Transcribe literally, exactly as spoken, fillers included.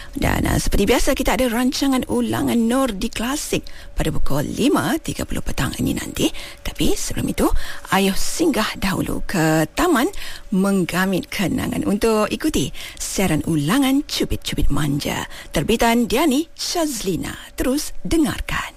Dan uh, seperti biasa kita ada rancangan ulangan Nordi Klasik pada pukul lima tiga puluh petang ini nanti. Tapi sebelum itu, ayo singgah dahulu ke Taman Menggamit Kenangan untuk ikuti siaran ulangan Cubit-Cubit Manja terbitan Diani Shazlina. Terus dengarkan.